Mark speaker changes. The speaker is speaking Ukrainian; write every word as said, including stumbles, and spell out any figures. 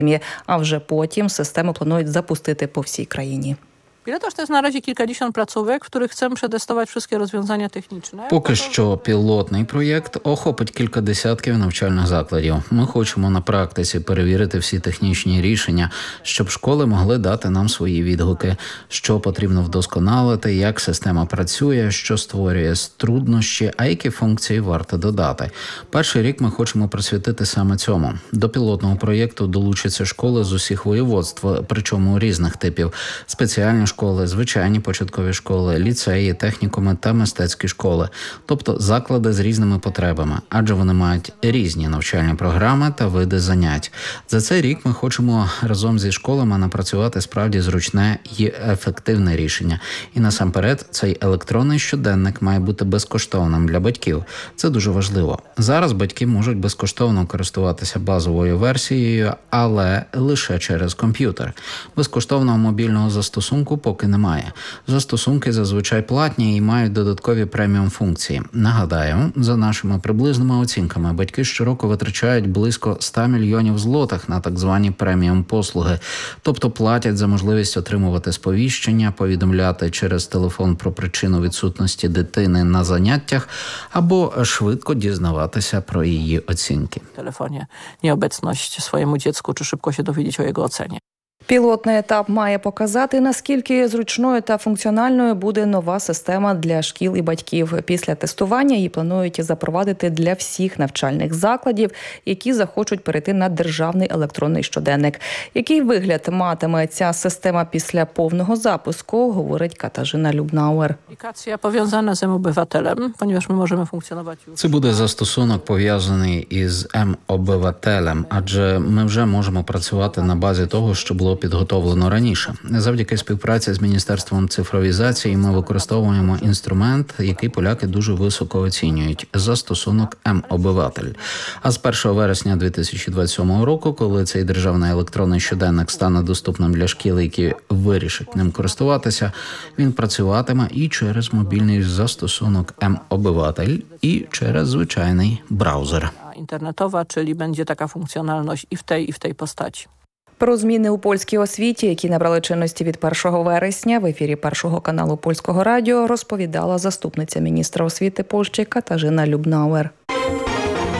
Speaker 1: а вже потім систему планують запустити по всій країні.
Speaker 2: Pilotaż to jest na razie kilkadziesiąt placówek, w których chcemy przetestować wszystkie rozwiązania techniczne.
Speaker 3: Поки що пілотний проєкт охопить кілька десятків навчальних закладів. Ми хочемо на практиці перевірити всі технічні рішення, щоб школи могли дати нам свої відгуки, що потрібно вдосконалити, як система працює, що створює труднощі, а які функції варто додати. Перший рік ми хочемо присвятити саме цьому. До пілотного проєкту долучаться школи з усіх воєводств, причому різних типів, спеціальні школи, звичайні початкові школи, ліцеї, технікуми та мистецькі школи, тобто заклади з різними потребами, адже вони мають різні навчальні програми та види занять. За цей рік ми хочемо разом зі школами напрацювати справді зручне і ефективне рішення. І насамперед, цей електронний щоденник має бути безкоштовним для батьків. Це дуже важливо. Зараз батьки можуть безкоштовно користуватися базовою версією, але лише через комп'ютер. Безкоштовного мобільного застосунку поки немає. Застосунки зазвичай платні і мають додаткові преміум-функції. Нагадаю, за нашими приблизними оцінками, батьки щороку витрачають близько сто мільйонів злотих на так звані преміум-послуги, тобто платять за можливість отримувати сповіщення, повідомляти через телефон про причину відсутності дитини на заняттях або швидко дізнаватися про її оцінки.
Speaker 2: W telefonie nieobecność swojemu dziecku, czy szybko się dowiedzieć o jego ocenie.
Speaker 1: Пілотний етап має показати, наскільки зручною та функціональною буде нова система для шкіл і батьків. Після тестування її планують запровадити для всіх навчальних закладів, які захочуть перейти на державний електронний щоденник. Який вигляд матиме ця система після повного запуску, говорить Катажина Любнауер.
Speaker 2: Aplikacja powiązana z M-Obywatelem, ponieważ my możemy funkcjonować już.
Speaker 3: Це буде застосунок, пов'язаний із М-Обивателем, адже ми вже можемо працювати на базі того, що було підготовлено раніше. Завдяки співпраці з Міністерством цифровізації ми використовуємо інструмент, який поляки дуже високо оцінюють – застосунок М-Обиватель. А з першого вересня дві тисячі двадцять сьомого року, коли цей державний електронний щоденник стане доступним для шкіл, які вирішать ним користуватися, він працюватиме і через мобільний застосунок М-Обиватель, і через звичайний браузер.
Speaker 2: Internetowa, czyli będzie taka funkcjonalność i w tej, i w tej postaci.
Speaker 1: Про зміни у польській освіті, які набрали чинності від першого вересня, в ефірі Першого каналу Польського радіо розповідала заступниця міністра освіти Польщі Катажина Любнауер.